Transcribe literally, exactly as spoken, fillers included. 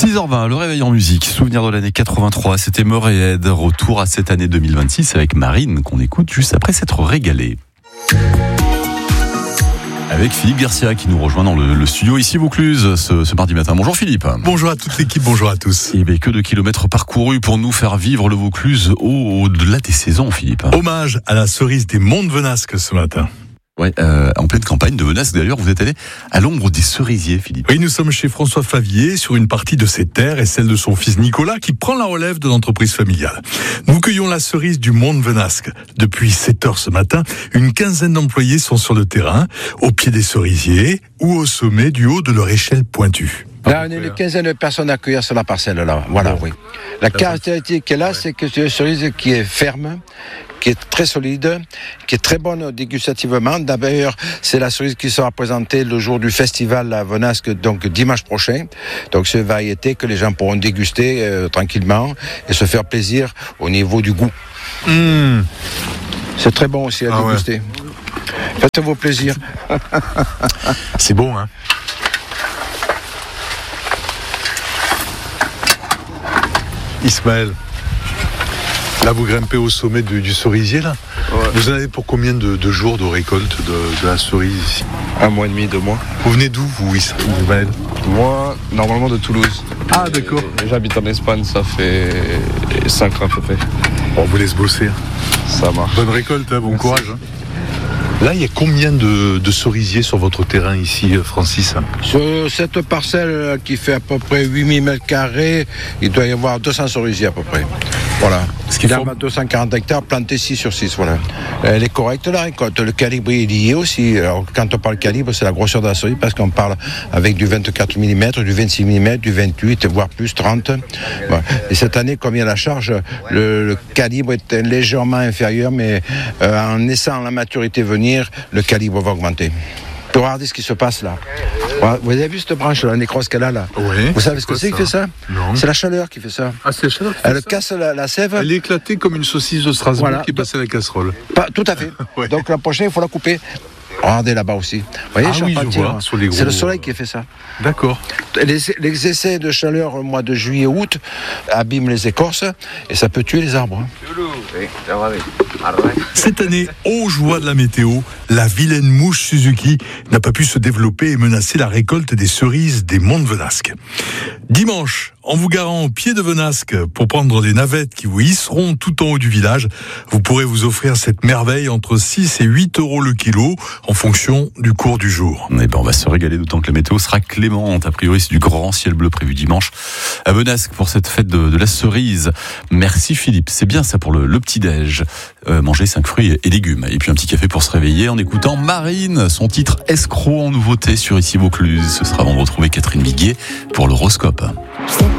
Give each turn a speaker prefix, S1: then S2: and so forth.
S1: six heures vingt, le réveil en musique, souvenir de l'année quatre-vingt-trois, c'était Moréhead, retour à cette année deux mille vingt-six avec Marine qu'on écoute juste après s'être régalé. Avec Philippe Garcia qui nous rejoint dans le, le studio ici Vaucluse ce, ce mardi matin. Bonjour Philippe.
S2: Bonjour à toute l'équipe, bonjour à tous.
S1: Et bien que de kilomètres parcourus pour nous faire vivre le Vaucluse au, au-delà des saisons, Philippe.
S2: Hommage à la cerise des Monts de Venasque ce matin.
S1: Ouais, euh, en pleine campagne de Venasque d'ailleurs, vous êtes allé à l'ombre des cerisiers, Philippe.
S2: Oui, nous sommes chez François Favier sur une partie de ses terres et celle de son fils Nicolas qui prend la relève de l'entreprise familiale. Nous cueillons la cerise du Mont de Venasque. Depuis sept heures ce matin, une quinzaine d'employés sont sur le terrain, au pied des cerisiers ou au sommet du haut de leur échelle pointue.
S3: Là, on est une quinzaine de personnes à cueillir sur la parcelle, là. Voilà, oui. La caractéristique qu'elle a, c'est que c'est une cerise qui est ferme, qui est très solide, qui est très bonne dégustativement. D'ailleurs, c'est la cerise qui sera présentée le jour du festival à Venasque, donc dimanche prochain. Donc, c'est une variété que les gens pourront déguster euh, tranquillement et se faire plaisir au niveau du goût.
S2: Mmh.
S3: C'est très bon aussi à
S2: ah
S3: déguster. Ouais. Faites-vous plaisir.
S2: C'est bon, hein? Ismaël, là vous grimpez au sommet du, du cerisier là. Ouais. Vous en avez pour combien de, de jours de récolte de, de la cerise ici?
S4: Un mois et demi, deux mois.
S2: Vous venez d'où vous, Ismaël?
S4: Moi, normalement de Toulouse.
S2: Ah d'accord.
S4: Et j'habite en Espagne, ça fait cinq ans à peu près.
S2: On vous laisse bosser.
S4: Ça marche.
S2: Bonne récolte, hein, bon Merci. Courage. Hein. Là, il y a combien de, de cerisiers sur votre terrain ici, Francis?
S3: Sur cette parcelle qui fait à peu près huit mille mètres carrés, il doit y avoir deux cents cerisiers à peu près. Voilà. Ce qui fait deux cent quarante hectares plantés six sur six. Voilà. Elle est correcte la récolte. Le calibre est lié aussi. Alors, quand on parle calibre, c'est la grosseur de la cerise parce qu'on parle avec du vingt-quatre millimètres, du vingt-six millimètres, du vingt-huit, voire plus trente. Voilà. Et cette année, comme il y a la charge, le, le calibre est légèrement inférieur, mais euh, en laissant la maturité venir, le calibre va augmenter. Regardez ce qui se passe là. Vous avez vu cette branche, la nécrose qu'elle a là?
S2: Oui.
S3: Vous savez ce que c'est qui fait ça?
S2: Non.
S3: C'est la chaleur qui fait ça.
S2: Ah, c'est la chaleur qui fait
S3: Elle
S2: ça.
S3: casse la, la sève.
S2: Elle est éclatée comme une saucisse de Strasbourg
S3: voilà.
S2: qui est passée à la casserole.
S3: Pas, tout à fait. Ouais. Donc la prochaine, il faut la couper. Regardez là-bas aussi. Vous voyez,
S2: ah oui, je vois, sur les gros...
S3: C'est le soleil qui fait ça.
S2: D'accord.
S3: Les, les essais de chaleur au mois de juillet-août abîment les écorces et ça peut tuer les arbres.
S2: Cette année, aux joies de la météo, la vilaine mouche Suzuki n'a pas pu se développer et menacer la récolte des cerises des Monts de Venasque. Dimanche, en vous garant au pied de Venasque pour prendre des navettes qui vous hisseront tout en haut du village, vous pourrez vous offrir cette merveille entre six et huit euros le kilo en fonction du cours du jour.
S1: Eh ben, on va se régaler d'autant que la météo sera clémente. A priori, c'est du grand ciel bleu prévu dimanche à Venasque pour cette fête de, de la cerise. Merci Philippe. C'est bien ça pour le, le petit-déj. Euh, manger cinq fruits et légumes. Et puis un petit café pour se réveiller en écoutant Marine, son titre Escroc en nouveauté sur Ici Vaucluse. Ce sera avant de retrouver Catherine Viguier pour l'horoscope.